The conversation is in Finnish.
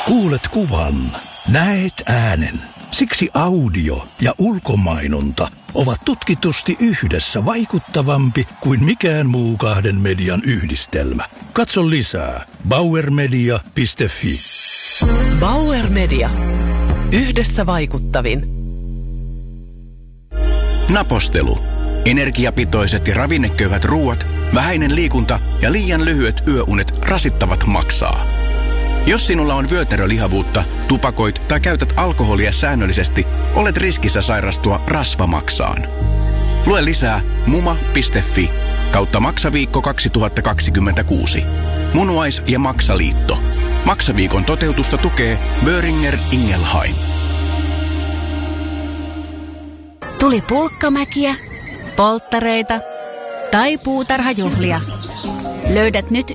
Kuulet kuvan, näet äänen. Siksi audio ja ulkomainonta ovat tutkitusti yhdessä vaikuttavampi kuin mikään muu kahden median yhdistelmä. Katso lisää bauermedia.fi. Bauer Media. Yhdessä vaikuttavin. Napostelu. Energiapitoiset ja ravinneköyhät ruuat, vähäinen liikunta ja liian lyhyet yöunet rasittavat maksaa. Jos sinulla on vyötärölihavuutta, tupakoit tai käytät alkoholia säännöllisesti, olet riskissä sairastua rasvamaksaan. Lue lisää muma.fi kautta maksaviikko 2026. Munuais- ja maksaliitto. Maksaviikon toteutusta tukee Boehringer Ingelheim. Tuli pulkkamäkiä, polttareita tai puutarhajuhlia. Löydät nyt